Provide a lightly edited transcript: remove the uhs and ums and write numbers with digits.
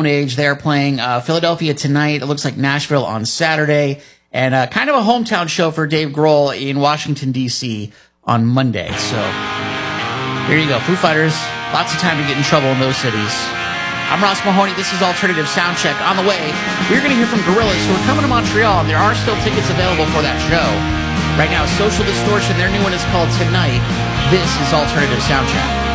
Stone Age. They're playing Philadelphia tonight. It looks like Nashville on Saturday. And kind of a hometown show for Dave Grohl in Washington, D.C. on Monday. So here you go. Foo Fighters. Lots of time to get in trouble in those cities. I'm Ross Mahoney. This is Alternative Soundcheck. On the way, we're going to hear from Gorillaz, who are coming to Montreal, and there are still tickets available for that show. Right now, Social Distortion, their new one is called Tonight. This is Alternative Soundcheck.